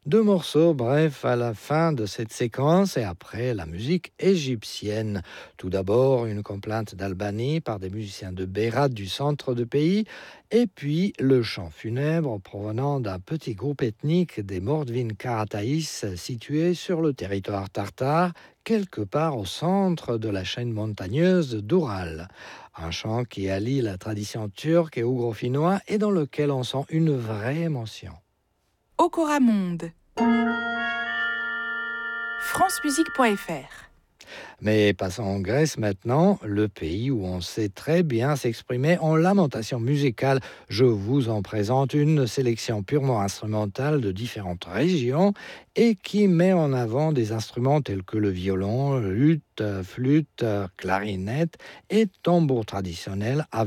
Deux morceaux, bref, à la fin de cette séquence et après la musique égyptienne. Tout d'abord, une complainte d'Albanie par des musiciens de Berat du centre du pays, et puis le chant funèbre provenant d'un petit groupe ethnique des Mordvin Karataïs situé sur le territoire tartare, quelque part au centre de la chaîne montagneuse d'Oural. Un chant qui allie la tradition turque et ougro-finnois et dans lequel on sent une vraie émotion. Okora Monde. francemusique.fr. Mais passons en Grèce maintenant, le pays où on sait très bien s'exprimer en lamentation musicale. Je vous en présente une sélection purement instrumentale de différentes régions et qui met en avant des instruments tels que le violon, luth, flûte, clarinette et tambour traditionnel